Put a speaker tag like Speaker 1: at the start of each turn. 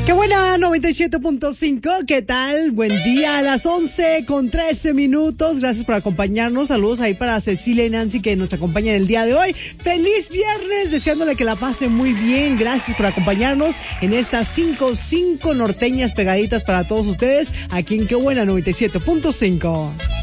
Speaker 1: Qué buena, 97.5, ¿qué tal? Buen día, a las 11:13. Gracias por acompañarnos. Saludos ahí para Cecilia y Nancy que nos acompañan el día de hoy. ¡Feliz viernes! Deseándole que la pase muy bien. Gracias por acompañarnos en estas 5 norteñas pegaditas para todos ustedes aquí en Qué buena, 97.5.